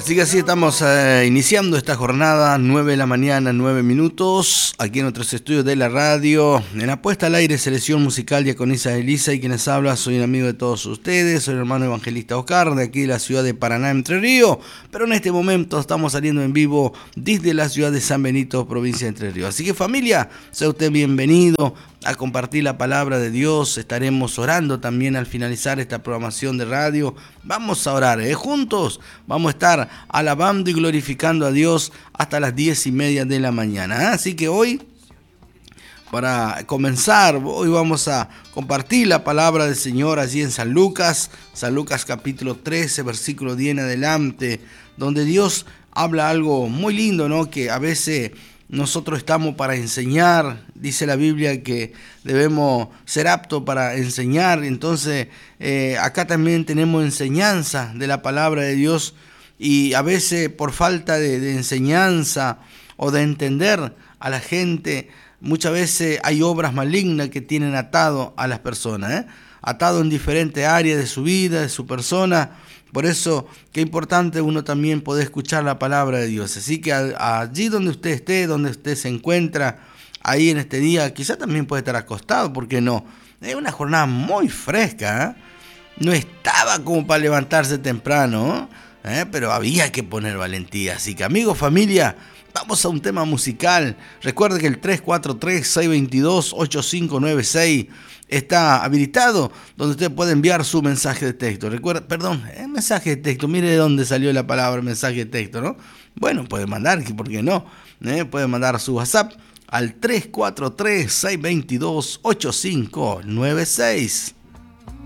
Así que así estamos iniciando esta jornada, 9 de la mañana, 9 minutos, aquí en nuestros estudios de la radio, en la puesta al aire, selección musical Diaconisa Elisa, y quienes habla, soy un amigo de todos ustedes, soy el hermano evangelista Oscar, de aquí de la ciudad de Paraná, Entre Ríos, pero en este momento estamos saliendo en vivo desde la ciudad de San Benito, provincia de Entre Ríos. Así que familia, sea usted bienvenido a compartir la palabra de Dios. Estaremos orando también al finalizar esta programación de radio. Vamos a orar, juntos vamos a estar alabando y glorificando a Dios hasta las 10:30 de la mañana. Así que hoy, para comenzar, hoy vamos a compartir la palabra del Señor allí en San Lucas capítulo 13, versículo 10 en adelante, donde Dios habla algo muy lindo, ¿no? Que a veces nosotros estamos para enseñar. Dice la Biblia que debemos ser aptos para enseñar. Entonces acá también tenemos enseñanza de la palabra de Dios, y a veces por falta de enseñanza o de entender a la gente, muchas veces hay obras malignas que tienen atado a las personas, atado en diferentes áreas de su vida, de su persona. Por eso, qué importante uno también poder escuchar la palabra de Dios. Así que allí donde usted esté, donde usted se encuentra, ahí en este día, quizá también puede estar acostado, ¿por qué no? Es una jornada muy fresca, No estaba como para levantarse temprano, pero había que poner valentía. Así que, amigos, familia, vamos a un tema musical. Recuerde que el 343-622-8596 está habilitado, donde usted puede enviar su mensaje de texto. Mensaje de texto. Mire de dónde salió la palabra mensaje de texto, ¿no? Bueno, puede mandar, ¿por qué no? Puede mandar su WhatsApp al 343-622-8596.